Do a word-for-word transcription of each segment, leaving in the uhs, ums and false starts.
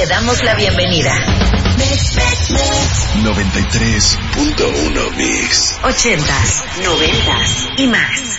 Te damos la bienvenida. noventa y tres punto uno Mix. Ochentas, noventas y más.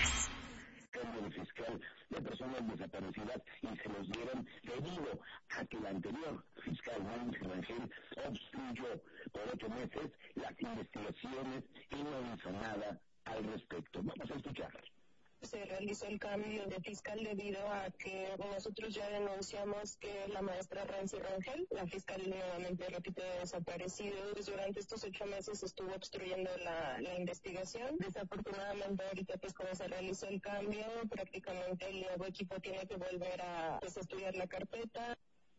Cambio fiscal de personas desaparecidas y se los dieron debido a que la anterior fiscal Nancy Rangel obstruyó por ocho meses las investigaciones y no hizo nada al respecto. Vamos a escuchar. Se realizó el cambio de fiscal debido a que nosotros ya denunciamos que la maestra Nancy Rangel, la fiscal nuevamente repite desaparecido, pues durante estos ocho meses estuvo obstruyendo la, la investigación. Desafortunadamente ahorita pues como se realizó el cambio, prácticamente el nuevo equipo tiene que volver a pues, estudiar la carpeta.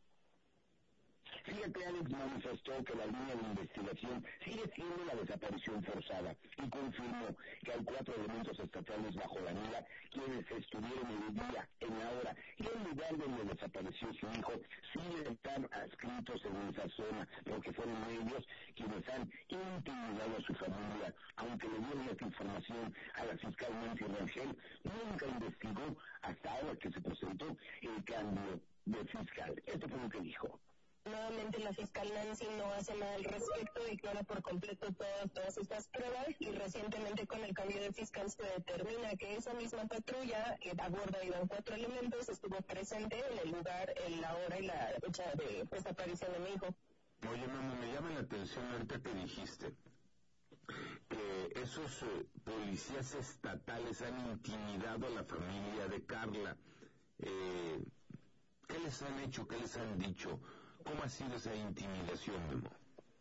Fíjate, Alex manifestó que la línea de investigación sigue siendo la desaparición forzada y confirmó que hay cuatro elementos estatales bajo la mira quienes estuvieron el día, en la hora y el lugar donde desapareció su hijo sin estar adscritos en esa zona, porque fueron ellos quienes han intimidado a su familia. Aunque le dieron esta información a la fiscal Nancy Rangel, nunca investigó hasta ahora que se presentó el cambio de fiscal. Esto fue lo que dijo. Nuevamente la fiscal Nancy no hace nada al respecto, ignora por completo todas, todas estas pruebas y recientemente con el cambio de fiscal se determina que esa misma patrulla que a bordo iban cuatro elementos estuvo presente en el lugar, en la hora y la fecha de desaparición de mi hijo. Oye, mamá, me llama la atención ahorita que dijiste que esos eh, policías estatales han intimidado a la familia de Carla. Eh, ¿Qué les han hecho? ¿Qué les han dicho? ¿Cómo ha sido esa intimidación, Memo?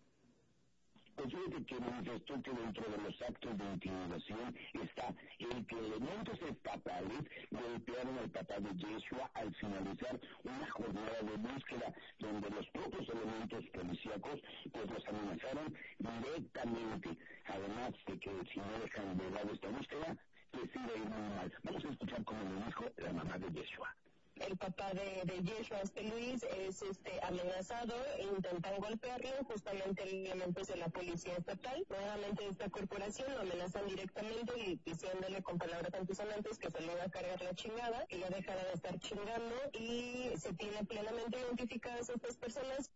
Pues fíjate que manifestó que dentro de los actos de intimidación está el que elementos estatales golpearon al papá de Yeshua al finalizar una jornada de búsqueda donde los propios elementos policíacos pues los amenazaron directamente. Además de que si no dejan de lado esta búsqueda, les iba a ir muy mal. Vamos a escuchar cómo lo dijo la mamá de Yeshua. El papá de, de Yeshua, este Luis, es este amenazado, intentan golpearlo, justamente elementos de la policía estatal, nuevamente de esta corporación lo amenazan directamente y diciéndole con palabras antisonantes que se le va a cargar la chingada, que ya dejará de estar chingando y se tiene plenamente identificadas estas personas.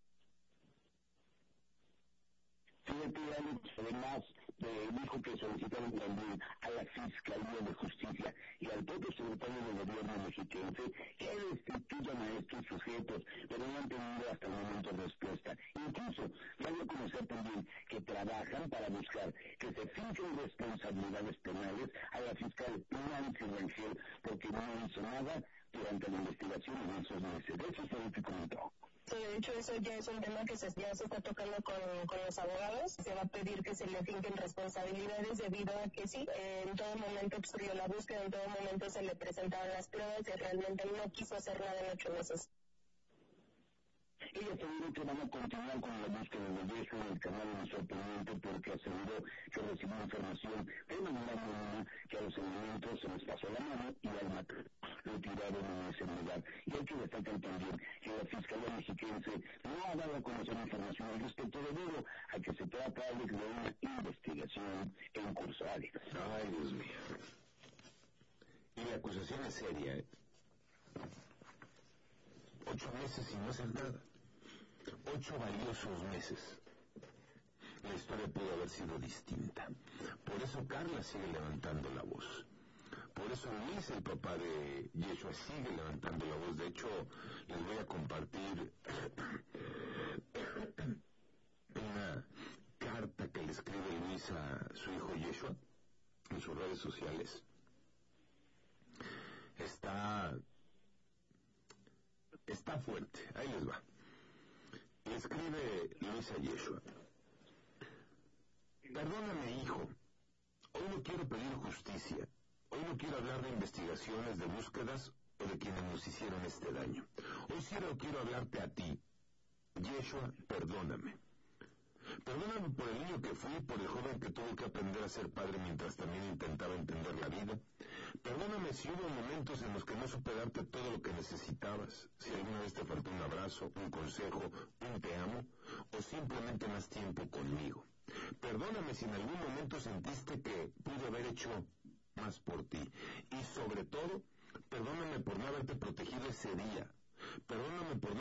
Fíjate, Alex, además eh, dijo que solicitaron también a la Fiscalía de Justicia y al propio secretario de Gobierno mexiquense que destituyan a estos sujetos, pero no han tenido hasta el momento respuesta. Incluso dio a conocer también que trabajan para buscar que se fijen responsabilidades penales a la fiscal Nancy Rangel, porque no hizo nada durante la investigación en esos meses. De eso fue lo que comentó. De hecho, eso ya es un tema que se, ya se está tocando con, con los abogados. Se va a pedir que se le finquen responsabilidades debido a que sí, eh, en todo momento obstruyó la búsqueda, en todo momento se le presentaban las pruebas y realmente no quiso hacer nada en ocho meses. Ella aseguró que van a continuar con la búsqueda de Yeshua en el canal de nuestro oponente porque aseguró que recibió información de manera anónima que a los elementos se les pasó la mano y al matar lo tiraron en ese lugar. Y hay que destacar también que la Fiscalía Mexiquense no ha dado a conocer información al respecto debido a que se trata de una investigación en curso. Alex. Ay, Dios mío. Y la acusación es seria, ¿eh? Ocho meses y no hacer nada. Ocho valiosos meses. La historia pudo haber sido distinta. Por eso Carla sigue levantando la voz. Por eso Luis, el papá de Yeshua, sigue levantando la voz. De hecho, les voy a compartir una carta que le escribe Luis a su hijo Yeshua en sus redes sociales. Está... Está fuerte. Ahí les va. Le escribe Luis a Yeshua. Perdóname, hijo. Hoy no quiero pedir justicia. Hoy no quiero hablar de investigaciones, de búsquedas o de quienes nos hicieron este daño. Hoy solo quiero hablarte a ti. Yeshua, perdóname. Perdóname por el niño que fui, por el joven que tuvo que aprender a ser padre mientras también intentaba entender la vida. Perdóname si hubo momentos en los que no supe darte todo lo que necesitabas, si alguna vez te faltó un abrazo, un consejo, un te amo, o simplemente más tiempo conmigo. Perdóname si en algún momento sentiste que pude haber hecho más por ti. Y sobre todo, perdóname por no haberte protegido ese día. Perdóname por no